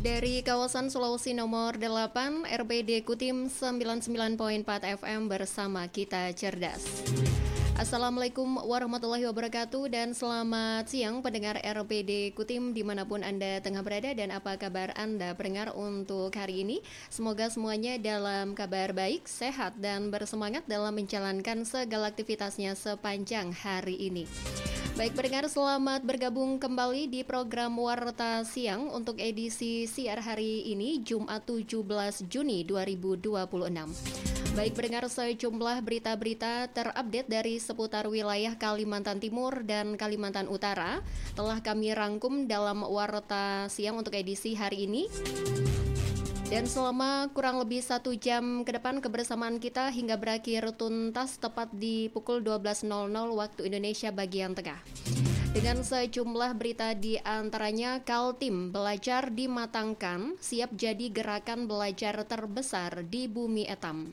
Dari kawasan Sulawesi nomor 8, RPD Kutim 99.4 FM bersama kita cerdas. Assalamualaikum warahmatullahi wabarakatuh dan selamat siang pendengar RPD Kutim dimanapun Anda tengah berada dan apa kabar Anda pendengar untuk hari ini. Semoga semuanya dalam kabar baik, sehat dan bersemangat dalam menjalankan segala aktivitasnya sepanjang hari ini. Baik pendengar, selamat bergabung kembali di program Warta Siang untuk edisi siar hari ini Jumat 17 Juni 2026. Baik pendengar, sejumlah berita-berita terupdate dari seputar wilayah Kalimantan Timur dan Kalimantan Utara telah kami rangkum dalam Warta Siang untuk edisi hari ini. Dan selama kurang lebih 1 jam ke depan kebersamaan kita hingga berakhir tuntas tepat di pukul 12.00 waktu Indonesia bagian tengah. Dengan sejumlah berita di antaranya Kaltim belajar dimatangkan, siap jadi gerakan belajar terbesar di bumi etam.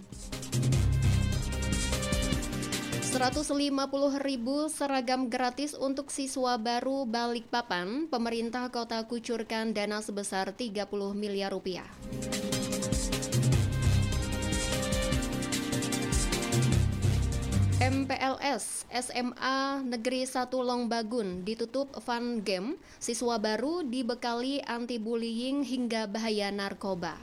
150.000 seragam gratis untuk siswa baru Balikpapan, pemerintah kota kucurkan dana sebesar 30 miliar rupiah. MPLS SMA Negeri 1 Longbagun ditutup fun game, siswa baru dibekali anti-bullying hingga bahaya narkoba.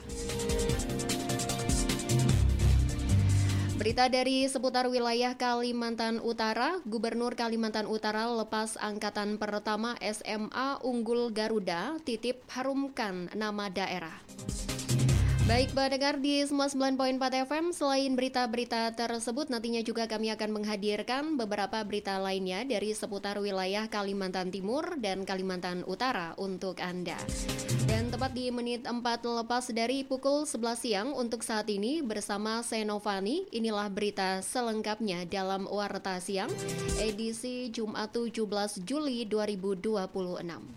Berita dari seputar wilayah Kalimantan Utara, Gubernur Kalimantan Utara lepas angkatan pertama SMA Unggul Garuda, titip harumkan nama daerah. Baik pendengar di 99.4 FM, selain berita-berita tersebut nantinya juga kami akan menghadirkan beberapa berita lainnya dari seputar wilayah Kalimantan Timur dan Kalimantan Utara untuk Anda. Dan tepat di menit 4 lepas dari pukul 11 siang untuk saat ini bersama Senovani, inilah berita selengkapnya dalam Warta Siang edisi Jumat 17 Juli 2026.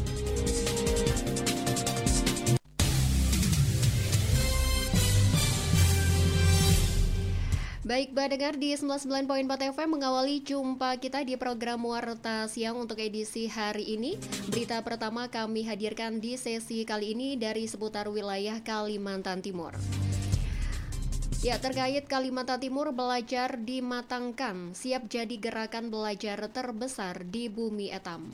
Baik, pendengar di 99.4 FM mengawali jumpa kita di program Warta Siang untuk edisi hari ini. Berita pertama kami hadirkan di sesi kali ini dari seputar wilayah Kalimantan Timur. Ya, terkait Kalimantan Timur belajar dimatangkan, siap jadi gerakan belajar terbesar di bumi etam.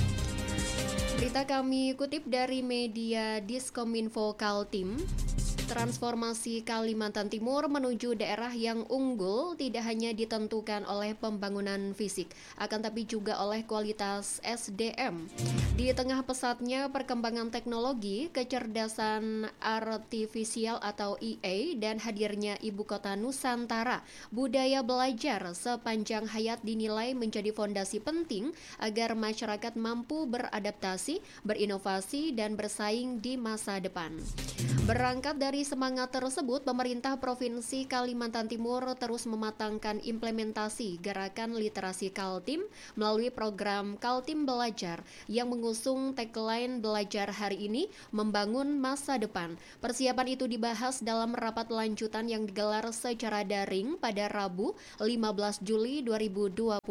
Berita kami kutip dari media Diskominfo Kaltim. Transformasi Kalimantan Timur menuju daerah yang unggul tidak hanya ditentukan oleh pembangunan fisik, akan tapi juga oleh kualitas SDM. Di tengah pesatnya perkembangan teknologi, kecerdasan artifisial atau IA, dan hadirnya ibu kota Nusantara, budaya belajar sepanjang hayat dinilai menjadi fondasi penting agar masyarakat mampu beradaptasi, berinovasi, dan bersaing di masa depan. Berangkat dari semangat tersebut, pemerintah Provinsi Kalimantan Timur terus mematangkan implementasi gerakan literasi Kaltim melalui program Kaltim Belajar yang mengusung tagline belajar hari ini, membangun masa depan. Persiapan itu dibahas dalam rapat lanjutan yang digelar secara daring pada Rabu 15 Juli 2026.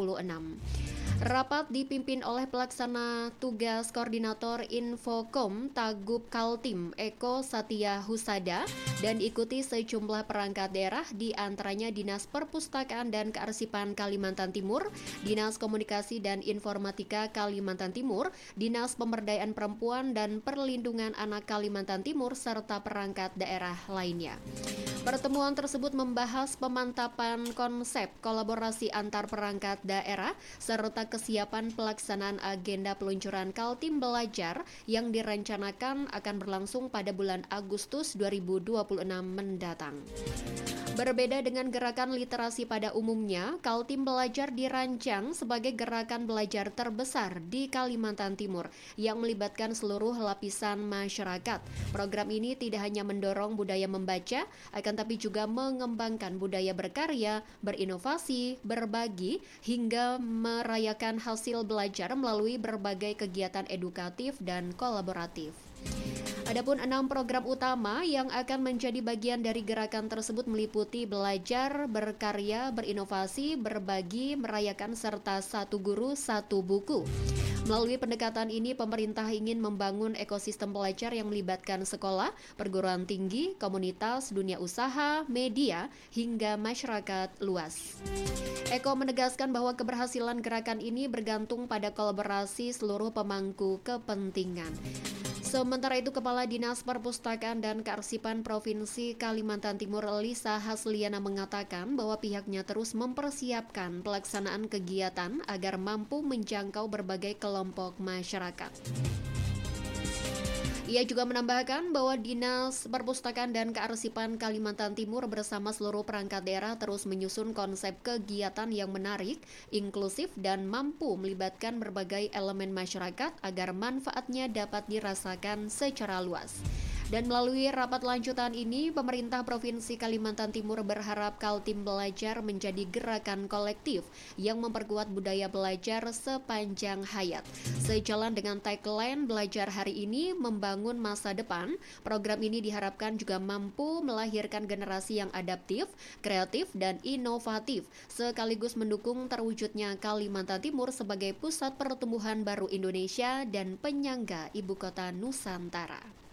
Rapat dipimpin oleh pelaksana tugas koordinator Infokom Tagub Kaltim Eko Satya Husada dan diikuti sejumlah perangkat daerah di antaranya Dinas Perpustakaan dan Kearsipan Kalimantan Timur, Dinas Komunikasi dan Informatika Kalimantan Timur, Dinas Pemberdayaan Perempuan dan Perlindungan Anak Kalimantan Timur serta perangkat daerah lainnya. Pertemuan tersebut membahas pemantapan konsep kolaborasi antar perangkat daerah serta kesiapan pelaksanaan agenda peluncuran Kaltim Belajar yang direncanakan akan berlangsung pada bulan Agustus 2026 mendatang. Berbeda dengan gerakan literasi pada umumnya, Kaltim Belajar dirancang sebagai gerakan belajar terbesar di Kalimantan Timur yang melibatkan seluruh lapisan masyarakat. Program ini tidak hanya mendorong budaya membaca, akan tapi juga mengembangkan budaya berkarya, berinovasi, berbagi, hingga merayakan hasil belajar melalui berbagai kegiatan edukatif dan kolaboratif. Adapun 6 program utama yang akan menjadi bagian dari gerakan tersebut meliputi belajar, berkarya, berinovasi, berbagi, merayakan serta satu guru, satu buku. Melalui pendekatan ini, pemerintah ingin membangun ekosistem belajar yang melibatkan sekolah, perguruan tinggi, komunitas, dunia usaha, media, hingga masyarakat luas. Eko menegaskan bahwa keberhasilan gerakan ini bergantung pada kolaborasi seluruh pemangku kepentingan. Sementara itu, Kepala Dinas Perpustakaan dan Kearsipan Provinsi Kalimantan Timur Lisa Hasliana mengatakan bahwa pihaknya terus mempersiapkan pelaksanaan kegiatan agar mampu menjangkau berbagai kelompok masyarakat. Ia juga menambahkan bahwa Dinas Perpustakaan dan Kearsipan Kalimantan Timur bersama seluruh perangkat daerah terus menyusun konsep kegiatan yang menarik, inklusif, dan mampu melibatkan berbagai elemen masyarakat agar manfaatnya dapat dirasakan secara luas. Dan melalui rapat lanjutan ini, pemerintah Provinsi Kalimantan Timur berharap Kaltim Belajar menjadi gerakan kolektif yang memperkuat budaya belajar sepanjang hayat. Sejalan dengan tagline Belajar Hari Ini Membangun Masa Depan, program ini diharapkan juga mampu melahirkan generasi yang adaptif, kreatif, dan inovatif, sekaligus mendukung terwujudnya Kalimantan Timur sebagai pusat pertumbuhan baru Indonesia dan penyangga Ibu Kota Nusantara.